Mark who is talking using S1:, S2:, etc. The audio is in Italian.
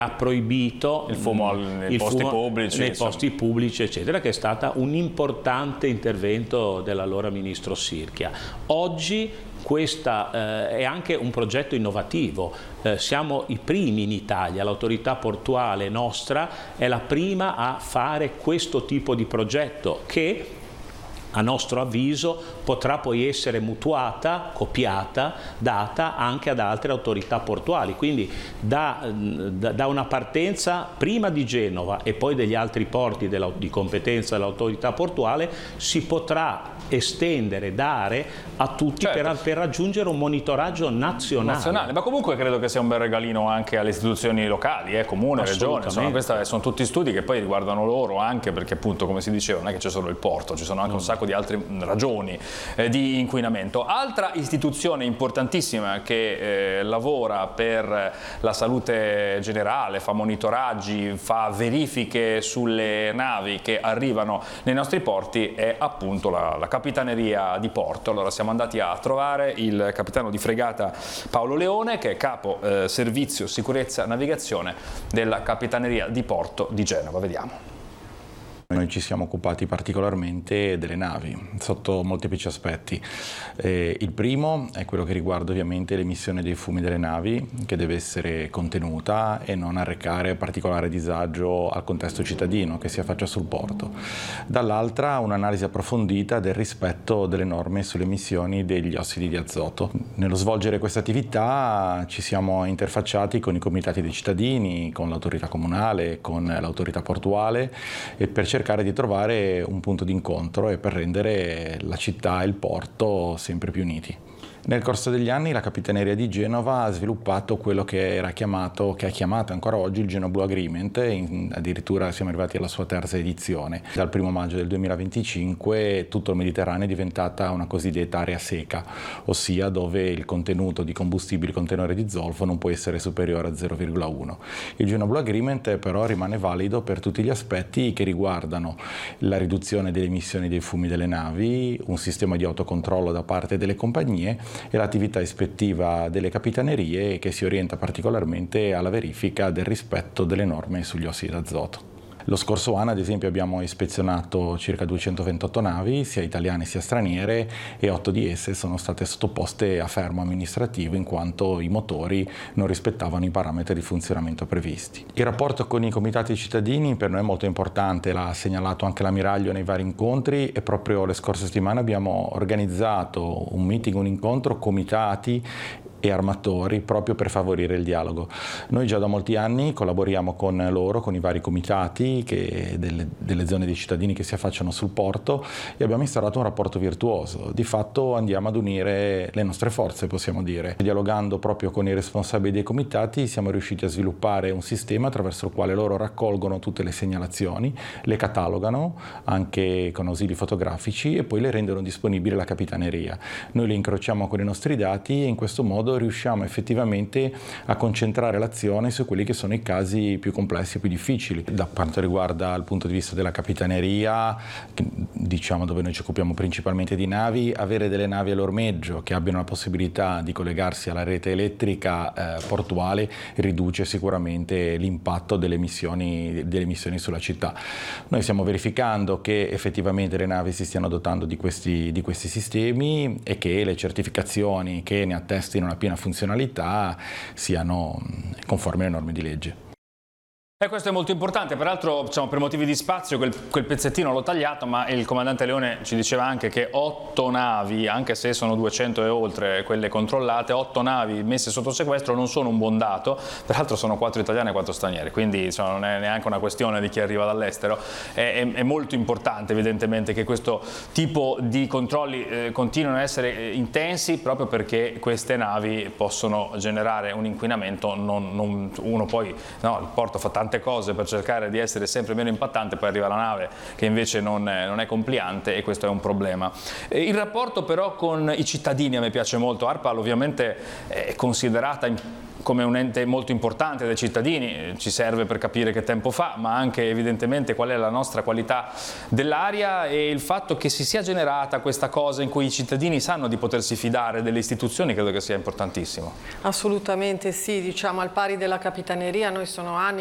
S1: ha proibito
S2: il fumo nei posti pubblici,
S1: eccetera, che è stato un importante intervento dell'allora ministro Sirchia. Oggi questo è anche un progetto innovativo, siamo i primi in Italia, l'autorità portuale nostra è la prima a fare questo tipo di progetto che a nostro avviso potrà poi essere mutuata, copiata, data anche ad altre autorità portuali, quindi da una partenza prima di Genova e poi degli altri porti di competenza dell'autorità portuale si potrà estendere, dare a tutti, certo, per raggiungere un monitoraggio nazionale.
S2: Ma comunque credo che sia un bel regalino anche alle istituzioni locali, comune, regione, insomma, questi sono tutti studi che poi riguardano loro anche, perché appunto, come si diceva, non è che c'è solo il porto, ci sono anche un sacco di altre ragioni di inquinamento. Altra istituzione importantissima che lavora per la salute generale, fa monitoraggi, fa verifiche sulle navi che arrivano nei nostri porti è appunto la Capitaneria di Porto. Allora siamo andati a trovare il capitano di fregata Paolo Leone, che è capo servizio sicurezza navigazione della Capitaneria di Porto di Genova. Vediamo.
S3: Noi ci siamo occupati particolarmente delle navi, sotto molteplici aspetti. Il primo è quello che riguarda ovviamente l'emissione dei fumi delle navi, che deve essere contenuta e non arrecare particolare disagio al contesto cittadino che si affaccia sul porto. Dall'altra un'analisi approfondita del rispetto delle norme sulle emissioni degli ossidi di azoto. Nello svolgere questa attività ci siamo interfacciati con i comitati dei cittadini, con l'autorità comunale, con l'autorità portuale e per cercare di trovare un punto d'incontro e per rendere la città e il porto sempre più uniti. Nel corso degli anni la Capitaneria di Genova ha sviluppato quello che è chiamato ancora oggi il Genoa Blue Agreement, addirittura siamo arrivati alla sua terza edizione. Dal 1 maggio del 2025 tutto il Mediterraneo è diventata una cosiddetta area seca, ossia dove il contenuto di combustibili con tenore di zolfo non può essere superiore a 0,1. Il Genoa Blue Agreement però rimane valido per tutti gli aspetti che riguardano la riduzione delle emissioni dei fumi delle navi, un sistema di autocontrollo da parte delle compagnie e l'attività ispettiva delle capitanerie che si orienta particolarmente alla verifica del rispetto delle norme sugli ossidi d'azoto. Lo scorso anno, ad esempio, abbiamo ispezionato circa 228 navi, sia italiane sia straniere, e 8 di esse sono state sottoposte a fermo amministrativo in quanto i motori non rispettavano i parametri di funzionamento previsti. Il rapporto con i comitati cittadini per noi è molto importante, l'ha segnalato anche l'ammiraglio nei vari incontri e proprio le scorse settimane abbiamo organizzato un meeting, un incontro comitati e armatori proprio per favorire il dialogo. Noi già da molti anni collaboriamo con loro, con i vari comitati delle zone dei cittadini che si affacciano sul porto e abbiamo instaurato un rapporto virtuoso. Di fatto andiamo ad unire le nostre forze, possiamo dire. Dialogando proprio con i responsabili dei comitati siamo riusciti a sviluppare un sistema attraverso il quale loro raccolgono tutte le segnalazioni, le catalogano anche con ausili fotografici e poi le rendono disponibili alla Capitaneria. Noi le incrociamo con i nostri dati e in questo modo riusciamo effettivamente a concentrare l'azione su quelli che sono i casi più complessi e più difficili. Da quanto riguarda il punto di vista della Capitaneria, diciamo dove noi ci occupiamo principalmente di navi, avere delle navi all'ormeggio che abbiano la possibilità di collegarsi alla rete elettrica portuale riduce sicuramente l'impatto delle emissioni sulla città. Noi stiamo verificando che effettivamente le navi si stiano dotando di questi sistemi e che le certificazioni che ne attestino la piena funzionalità siano conformi alle norme di legge.
S2: E questo è molto importante, peraltro diciamo, per motivi di spazio quel pezzettino l'ho tagliato, ma il comandante Leone ci diceva anche che 8 navi, anche se sono 200 e oltre quelle controllate, 8 navi messe sotto sequestro non sono un buon dato, peraltro sono 4 italiane e 4 straniere, quindi insomma, non è neanche una questione di chi arriva dall'estero, è molto importante evidentemente che questo tipo di controlli continuino a essere intensi proprio perché queste navi possono generare un inquinamento, uno poi, no, il porto fa tante cose per cercare di essere sempre meno impattante, poi arriva la nave che invece non è compliante e questo è un problema. Il rapporto però con i cittadini a me piace molto. ARPAL ovviamente è considerata come un ente molto importante dai cittadini, ci serve per capire che tempo fa, ma anche evidentemente qual è la nostra qualità dell'aria, e il fatto che si sia generata questa cosa in cui i cittadini sanno di potersi fidare delle istituzioni credo che sia importantissimo.
S4: Assolutamente sì, diciamo al pari della Capitaneria, noi sono anni